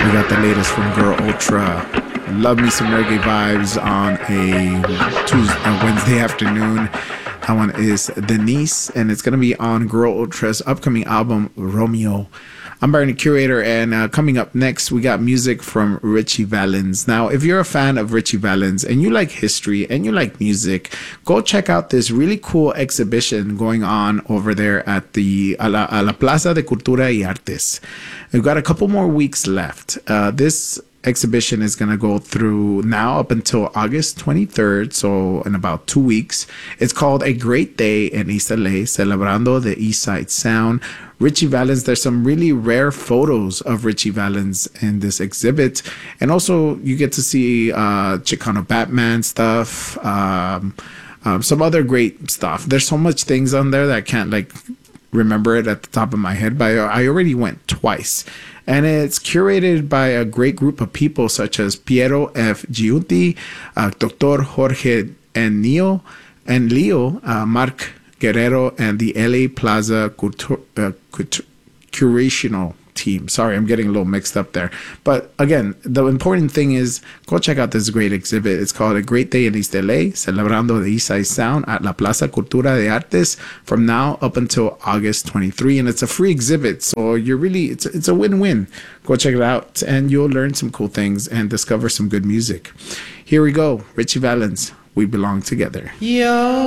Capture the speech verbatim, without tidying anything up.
We got the latest from Girl Ultra. Love me some reggae vibes on a Tuesday, a Wednesday afternoon. That one is Denise, and it's going to be on Girl Ultra's upcoming album, Romeo. I'm Barney Curator, and uh, coming up next, we got music from Richie Valens. Now, if you're a fan of Richie Valens and you like history and you like music, go check out this really cool exhibition going on over there at the a la, a la Plaza de Cultura y Artes. We've got a couple more weeks left. Uh, this exhibition is going to go through now up until August twenty-third, so in about two weeks. It's called A Great Day in East L A, Celebrando the East Side Sound. Richie Valens, there's some really rare photos of Richie Valens in this exhibit. And also you get to see uh, Chicano Batman stuff, um, um, some other great stuff. There's so much things on there that I can't like remember it at the top of my head, but I already went twice. And it's curated by a great group of people such as Piero F. Giuti, uh, Doctor Jorge and Neo, and Leo, uh, Mark Guerrero, and the L A Plaza Cultur- uh, Cultur- Curational team. Sorry, I'm getting a little mixed up there. But again, the important thing is go check out this great exhibit. It's called A Great Day in East L A, Celebrando the East Side Sound at La Plaza Cultura de Artes from now up until August twenty-third. And it's a free exhibit. So you're really, it's, it's a win-win. Go check it out and you'll learn some cool things and discover some good music. Here we go. Richie Valens, We Belong Together. Yo.